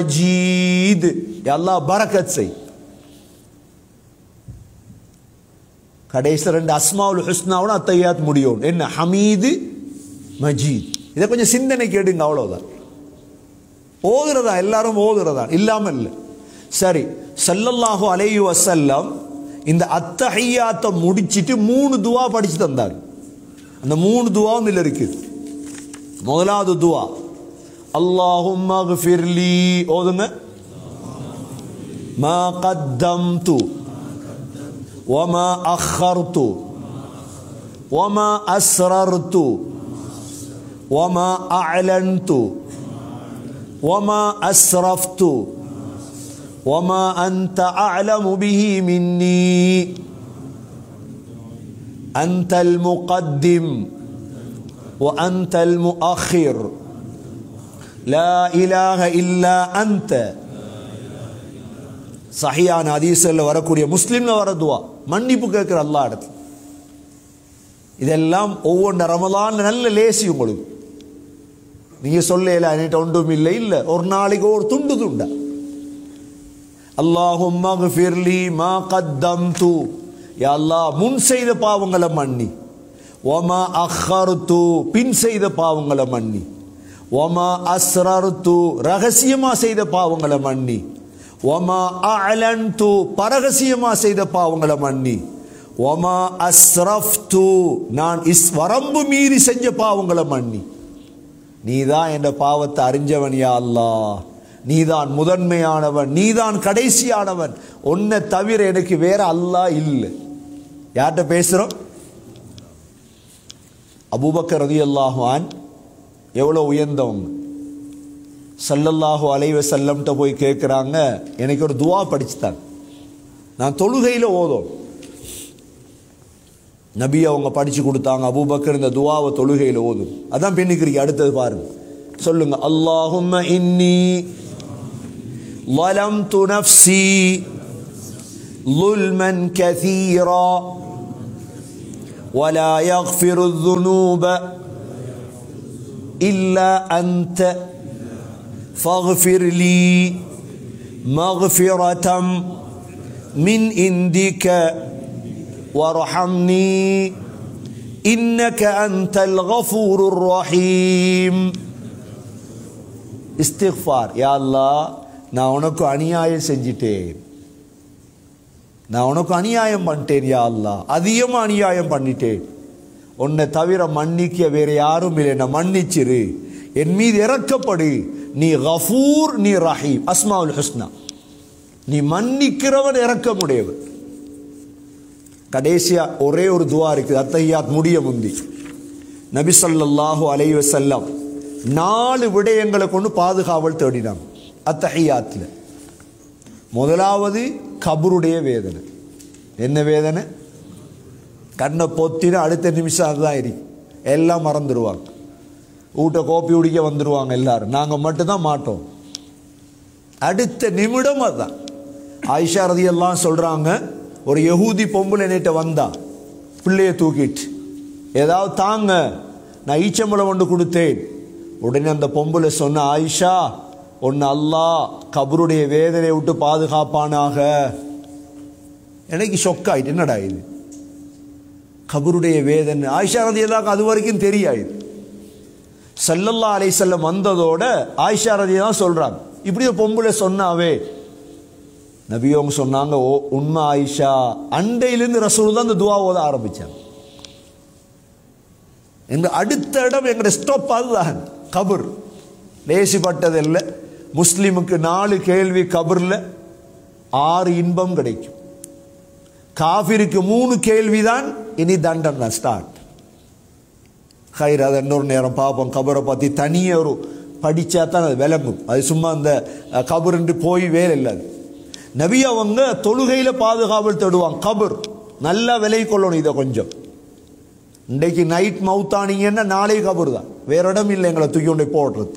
மஜீத், யா அல்லாஹ் பரக்கத் செய். கடைசியில் 2 அஸ்மாவுல் ஹுஸ்னாவோட அத்தஹியாத் முடியும். என்ன? ஹமீது, மஜீத். இதை கொஞ்சம் சிந்தனைக்கு எடுங்க, அவ்வளவுதான். ஓதுறதா, எல்லாரும் ஓதுறதா, இல்லாம இல்லை. சரி, ஸல்லல்லாஹு அலைஹி வஸல்லம் இந்த அத்தஹியாத்தை முடிச்சிட்டு 3 துவா படிச்சு தந்தார். அந்த 3 துவாவும் இதுல இருக்கு. முதலாவது துவா அல்லாஹும்ம ஃபிர்லி, ஓதுங்க. மா கத்தம்து வமா அخرtu வமா அஸ்ரர்து வமா அஅலன்து வமா அஸ்ரஃப்து வமா அன்த அஅலமு பிஹி மின்னி அன்தல் முகத்திம் وأنت المؤخر لا إله إلا أنت. சஹீஹான ஹதீஸ்ல வரக்கூடிய, முஸ்லிம்ல வர துவா, மன்னிப்பு கேட்கிற அல்லாஹ் இடத்துல. இதெல்லாம் ஒவ்வொரு ரமலான் நல்ல லேசி உங்களுக்கு. நீங்க சொல்லல என்கிட்ட ஒன்றும் இல்லை, இல்லை, ஒரு நாளைக்கு ஒரு துண்டு துண்டா. அல்லாஹும்ம ஃபிர்லி மா கத்தம்து, யா அல்லாஹ் முன் செய்த பாவங்களை மன்னி. வமா அخرtu, பின் செய்த பாவங்களை மன்னி. வமா அஸ்ரர்து, ரகசியமா செய்த பாவங்களை மன்னி. வமா அஅலன்து, பரகசியமா செய்த பாவங்களை மன்னி. வமா அஸ்ரஃப்து, நான் வரம்பு மீறி செஞ்ச பாவங்களை மன்னி. நீதான் என்ற பாவத்தை அறிஞ்சவன் யா அல்லாஹ். நீதான் முதன்மையானவன், நீதான் கடைசியானவன். உன்னை தவிர எனக்கு வேற அல்லாஹ் இல்லை. யார்கிட்ட பேசுறோம்? அபூபக்கர் ரலியல்லாஹு அன்ஹு எவ்வளோ உயர்ந்தவங்க. ஸல்லல்லாஹு அலைஹி வஸல்லம்ட்ட போய் கேட்குறாங்க, எனக்கு ஒரு துவா படிச்சுட்டாங்க, நான் தொழுகையில் ஓதும். நபி அவங்க படித்து கொடுத்தாங்க. அபூபக்கர் இந்த துவாவை தொழுகையில் ஓதும். அதான் பின்னுக்கிறீங்க. அடுத்தது பாருங்க, சொல்லுங்க. அல்லாஹும்ம இன்னி ظلمت نفسي ظلما كثيرا ولا يغفر الذنوب إلا أنت فاغفر لي مغفرة من عندك وارحمني إنك أنت الغفور الرحيم. استغفار. يا الله, நான் உனக்கு அநியாயம் செஞ்சிட்டேன், நான் உனக்கு அநியாயம் பண்ணிட்டேன் யா அல்லாஹ், அதிகமாக அநியாயம் பண்ணிட்டேன். உன்னை தவிர மன்னிக்க வேற யாரும் இல்லை, என்ன மன்னிச்சிரு, என் மீது இறக்கப்படு. நீ கஃபூர், நீ ரஹீம், அஸ்மாவுல் ஹுஸ்னா. நீ மன்னிக்கிறவன், இறக்கமுடையவன். கடைசியா ஒரே ஒரு துவா இருக்குது, அத்தஹியாத் முடிய முந்தி. நபி ஸல்லல்லாஹு அலைஹி வஸல்லம் 4 விடயங்களை கொண்டு பாதுகாவல் தேடினாங்க அத்தஹியாத்ல. முதலாவது கபருடைய வேதனை. என்ன வேதனை? கண்ணை பொத்தின அடுத்த நிமிஷம் அதுதான் இருக்கு, எல்லாம் மறந்துடுவாங்க. வீட்டை கோப்பி குடிக்க வந்துடுவாங்க எல்லாரும், நாங்கள் மட்டும்தான் மாட்டோம். அடுத்த நிமிடம் அதுதான். ஆயிஷா ரலியல்லாஹு சொல்றாங்க, ஒரு யஹூதி பொம்பளை என்னிட்ட வந்தா, பிள்ளைய தூக்கிட்டு, ஏதாவது தாங்க, நான் ஈச்சம்பழம் ஒன்று கொடுத்தேன். உடனே அந்த பொம்பளை சொன்ன, ஆயிஷா, ஒன்று அல்லாஹ் கபருடைய வேதனையை விட்டு பாதுகாப்பானாக. எனக்கு ஷொக் ஆயிட்டு, என்னடா இது கபருடைய வேதனை? ஆயிஷா ரலியல்லாஹு அது வரைக்கும் தெரியாது. ஸல்லல்லாஹு அலைஹி வஸல்லம் வந்ததோட ஆயிஷா ரலியல்லாஹு சொல்றாங்க, இப்படி பொம்பளை சொன்னாவே. நபியவங்க சொன்னாங்க, ஓ உண்மை ஆயிஷா. அண்டையிலிருந்து ரசூல் தான் இந்த துவா ஓத ஆரம்பிச்சாங்க. எங்க அடுத்த இடம், எங்களுடைய ஸ்டாப் அதுதான் கபர். லேசிப்பட்டது இல்லை. முஸ்லிமுக்கு 4 கேள்வி கபர்ல, 6 இன்பம் கிடைக்கும். காஃபிருக்கு 3 கேள்விதான், இனி தண்டம் தான் ஸ்டார்ட். ஹைர், அதை இன்னொரு நேரம் பார்ப்போம். கபரை பற்றி தனியே ஒரு படித்தா தான் அது விளங்கும். அது சும்மா அந்த கபருன்று போய் வேலை இல்லாது. நபி அவங்க தொழுகையில் பாதுகாவல் தேடுவாங்க. கபர் நல்லா விலை கொள்ளணும். இதை கொஞ்சம் இன்றைக்கு நைட் மவுத்தானீங்கன்னா நாளை கபர் தான், வேற இடம் இல்லை எங்களை தூக்கி கொண்டு போடுறது.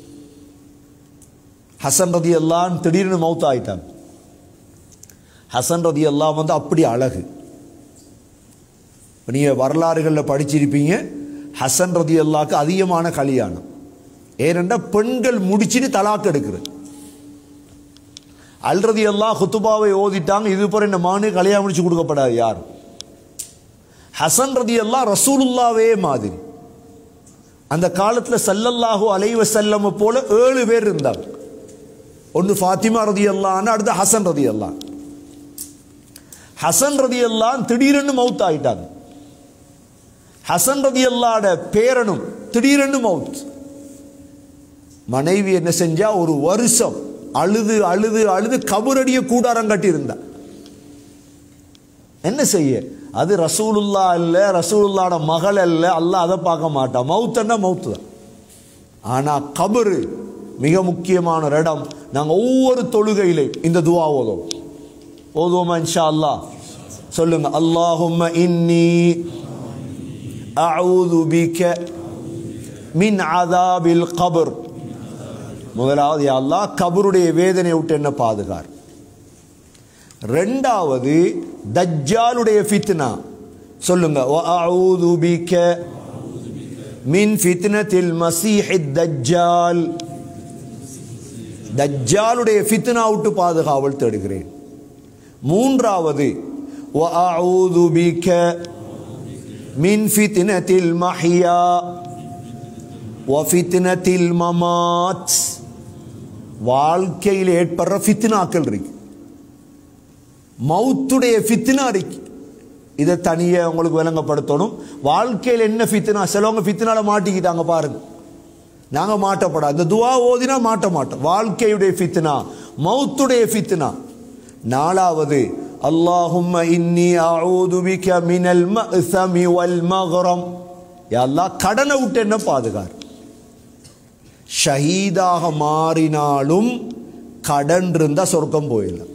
ஹசன் ரலியல்லாஹு திடீர்னு மவுத் ஆயிட்டாங்க. ஹசன் ரலியல்லாஹு வந்து அப்படி அழகு. நீங்கள் வரலாறுகளில் படிச்சிருப்பீங்க, ஹசன் ரலியல்லாஹுக்கு அதிகமான கல்யாணம். ஏனென்றால் பெண்கள் முடிச்சுட்டு தலாக்கு எடுக்கிறது. அல் ரலியல்லாஹு குத்துபாவை ஓதிட்டாங்க. இது போற இந்த மானு கல்யாணம் முடிச்சு கொடுக்கப்படாது யார். ஹசன் ரலியல்லாஹு ரசூலுல்லாவே மாதிரி. அந்த காலத்தில் ஸல்லல்லாஹு அலைஹி வஸல்லம் போல 7 பேர் இருந்தாங்க. ஒன்று ஃபாத்திமா ரலியல்லாஹு, அடுத்து ஹசன் ரலியல்லாஹு. ஹசன் ரலியல்லாஹு திடீரென்று மவுத் ஆயிட்டாங்க. ஹசன் ரலியல்லாஹோட பேரனும் திடீரென்று மவுத். மனைவி என்ன செஞ்சா, ஒரு வருஷம் அழுது அழுது அழுது கபரடிய கூடாரம் கட்டி இருந்தா. என்ன செய்ய, அது ரசூலுல்லா இல்ல, ரசூலுல்லாட மகள் அல்ல, அல்லாஹ் அதை பார்க்க மாட்டான். மவுத்தன்னா மவுத்து தான். ஆனா கபரு மிக முக்கியமான இடம். நாங்கள் ஒவ்வொரு தொழுகையிலையும் இந்த துவா ஓதுவோமா இன்ஷா அல்லாஹ்? சொல்லுங்க, அல்லாஹும்ம இன்னி அஊது பிக மின் அஸாபில் கபர். முதலாவது, யா அல்லாஹ் கபருடைய வேதனை விட்டு என்ன பாதுகார். ரெண்டாவது, தஜ்ஜாலுடைய ஃபித்னா. சொல்லுங்க, வஅஊது பிக மின் ஃபித்னத்தில் மஸீஹித் தஜ்ஜால். தஜ்ஜாலுடைய ஃபித்னா விட்டு பாதுகாவல் தேடுகிறேன். மூன்றாவது, வஅஊது பிக மின் ஃபித்னத்தில் மஹ்யா வ ஃபித்னத்தில் மமாத். வாழ்க்கையில் ஏற்படுற ஃபித்னாக்கள் இருக்கு, மௌத்துடைய ஃபித்னா இருக்கு. இதை தனியே உங்களுக்கு விளங்கப்படுத்தணும். வாழ்க்கையில் என்ன ஃபித்னா, சிலவங்க ஃபித்னால மாட்டிக்கிட்டாங்க பாருங்க. நாங்க மாட்டப்படாது. இந்த துவா ஓதினா மாட்ட மாட்டோம். வாழ்க்கையுடைய ஃபித்னா, மௌத்துடைய ஃபித்னா. நாலாவது, அல்லாஹும்ம இன்னி அஊது பிக மினல் மஅஸமி வல் மக்ரம். யா அல்லாஹ் கடனை விட்டு என்ன பாதுகார். ஷஹீதாக மாறினாலும் கடன் இருந்தா சொர்க்கம் போயிடலாம்.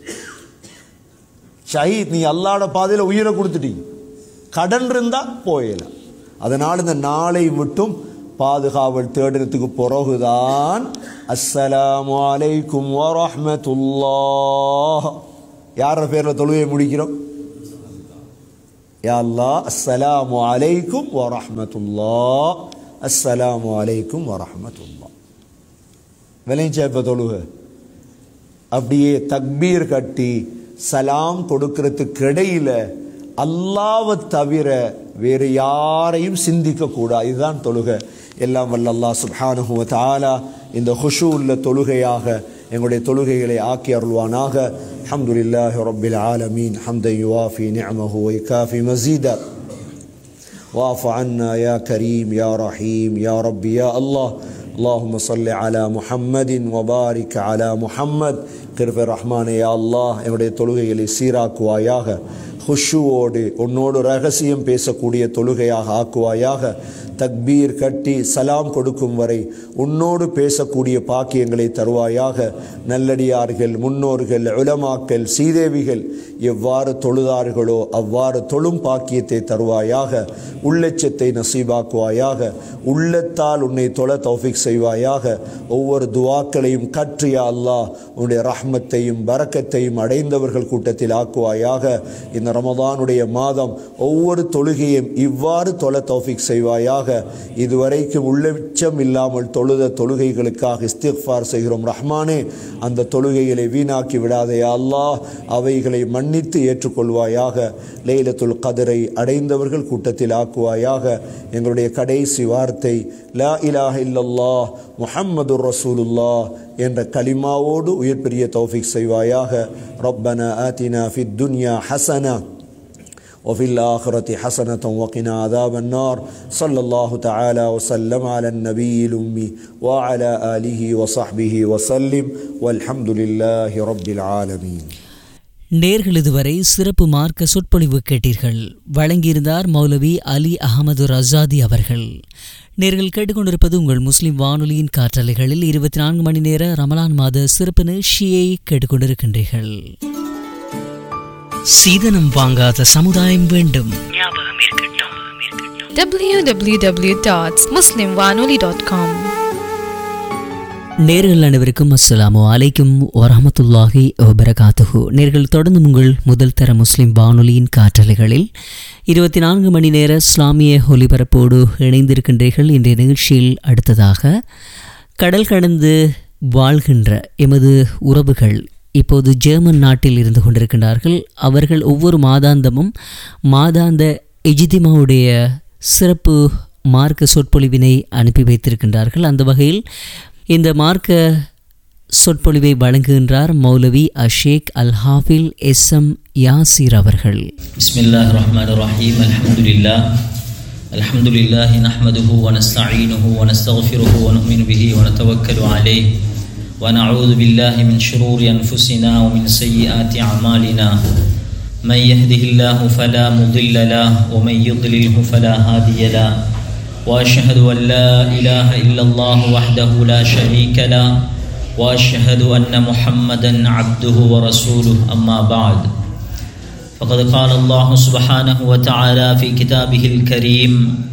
ஷஹீத், நீ அல்லாஹ்வோட பாதையில் உயிரை கொடுத்துட்டீங்க, கடன் இருந்தா போயிடலாம். அதனால் இந்த நாளை மட்டும் பாதுகாவல் தேடுறதுக்கு பிறகுதான் அஸ்ஸலாமு அலைக்கும் வரஹ்மத்துல்லாஹ் யார பேர்ல தொழுகை முடிக்கிறோம். யா அல்லாஹ் அஸ்ஸலாமு அலைக்கும் வரஹ்மத்துல்லாஹ், அஸ்ஸலாமு அலைக்கும் வரஹ்மத்துல்லாஹ். விளைஞ்சா இப்ப தொழுக அப்படியே தக்பீர் கட்டி சலாம் கொடுக்கிறதுக்கு இடையில அல்லாஹ்வை தவிர வேறு யாரையும் சிந்திக்க கூடாது. இதுதான் தொழுகை. எல்லாம் வல்ல அல்லாஹ் சுப்ஹானஹு வ தஆலா இந்த குஷூ உள்ள தொழுகையாக எங்களுடைய தொழுகைகளை ஆக்கி அருள்வானாக. அல்ஹம்துலில்லாஹி ரப்பில் ஆலமீன் ஹம்தன் யுவாஃபி நிஅமஹு வ யுகாஃபி மஸீதா வாஃபு அன்னா யா கரீம் யா ரஹீம் யா ரப்பி யா அல்லாஹ். اللهم صل على محمد وبارك على محمد. கிருபை ரஹ்மானே யா அல்லாஹ், என்னுடைய தொழுகைகளை சீராக்குவாயாக. ஹுஷுவோடு உன்னோடு ரகசியம் பேசக்கூடிய தொழுகையாக ஆக்குவாயாக. தக்பீர் கட்டி சலாம் கொடுக்கும் வரை உன்னோடு பேசக்கூடிய பாக்கியங்களை தருவாயாக. நல்லடியார்கள், முன்னோர்கள், உலமாக்கள், சீதேவிகள் எவ்வாறு தொழுதார்களோ அவ்வாறு தொழும் பாக்கியத்தை தருவாயாக. உள்ளச்சத்தை நசீபாக்குவாயாக. உள்ளத்தால் உன்னை தொழ தௌஃபீக் செய்வாயாக. ஒவ்வொரு துவாக்களையும் கற்றியா அல்லாஹ் உன்னுடைய ரஹ்மத்தையும் பரக்கத்தையும் அடைந்தவர்கள் கூட்டத்தில் ஆக்குவாயாக. இந்த ரமதானுடைய மாதம் ஒவ்வொரு தொழுகையும் இவ்வாறு தொழ தௌஃபீக் செய்வாயாக. இதுவரைக்கும் உள்ளச்சம் இல்லாமல் தொழுத தொழுகைகளுக்காக இஸ்திக்ஃபார் செய்கிறோம் ரஹ்மானே. அந்த தொழுகைகளை வீணாக்கி விடாதே அல்லாஹ், அவைகளை மன்னித்து ஏற்றுக்கொள்வாயாக. லைலத்துல் கத்ரை அடைந்தவர்கள் கூட்டத்தில் ஆக்குவாயாக. எங்களுடைய கடைசி வார்த்தை லா இலாஹ இல்லல்லாஹ் முஹம்மதுர் ரசூலுல்லாஹ் என்ற கலிமாவோடு உயிர் பெரிய தௌஃபீக் செய்வாயாக. ரப்பனா ஆத்தினா ஃபித் துன்யா ஹஸனா وفي الآخرة حسنة وقنا عذاب النار. صلى الله تعالى وسلم على النبي الأمي وعلى آله وصحبه وسلم والحمد لله رب العالمين. நேர்கள் இதுவரை சிறப்பு மார்க்க சொற்பொழிவு கேட்டீர்கள். வழங்கியிருந்தார் மௌலவி அலி அகமது ரஸாதி அவர்கள். நேர்கள் கேட்டுக்கொண்டிருப்பது உங்கள் முஸ்லிம் வானொலியின் காற்றலைகளில் 24 மணி நேர ரமலான் மாத சிறப்பு நிகழ்ச்சியை கேட்டுக்கொண்டிருக்கின்றீர்கள். சீதனம் வாங்காத சமுதாயம் வேண்டும், ஞாபகம் இருக்கட்டும். www.muslimwanoli.com. நேர்கள் அனைவருக்கும் அஸ்ஸலாமு அலைக்கும் வரஹ்மத்துல்லாஹி வபரகாத்துஹு. நேர்கள் தொடர்ந்து உங்கள் முதல் தர முஸ்லிம் வானொலியின் காற்றலைகளில் 24 மணி நேர இஸ்லாமிய ஒலிபரப்போடு இணைந்திருக்கின்றீர்கள். இன்றைய நிகழ்ச்சியில் அடுத்ததாக கடல் கடந்து வாழ்கின்ற எமது உறவுகள் இப்போது ஜெர்மன் நாட்டில் இருந்து கொண்டிருக்கின்றார்கள். அவர்கள் ஒவ்வொரு மாதாந்தமும் மாதாந்த இஜ்திமாவுடைய சிறப்பு மார்க்க சொற்பொழிவினை அனுப்பி வைத்திருக்கின்றார்கள். அந்த வகையில் இந்த மார்க்க சொற்பொழிவை வழங்குகின்றார் மௌலவி அஷேக் அல் ஹாஃபில் எஸ்எம் யாசிர் அவர்கள். பிஸ்மில்லாஹிர் ரஹ்மானிர் ரஹீம். அல்ஹம்துலில்லாஹி நஹ்மதுஹு வ நஸ்தஈனுஹு வ நஸ்தக்ஃபிருஹு வ நு'மினு பிஹி வ நதவக்கலு அலைஹி வ நஊது பில்லாஹி மின் ஷுரூரி அன்ஃபுஸினா வ மின் ஸய்யிஆத்தி அமாலினா. மன் யஹ்திஹில்லாஹு ஃபலா முضில்ல லஹு வ மன் யுضلில்ஹு ஃபலா ஹாதிய லஹு. வ அஷ்ஹது அன் லா இலாஹ இல்லல்லாஹு வஹ்தஹு லா ஷரீக லஹு வ அஷ்ஹது அன்ன முஹம்மதன் அப்துஹு வ ரசூலுஹு. அம்மா பஅத். فقد قال الله سبحانه وتعالى في كتابه الكريم: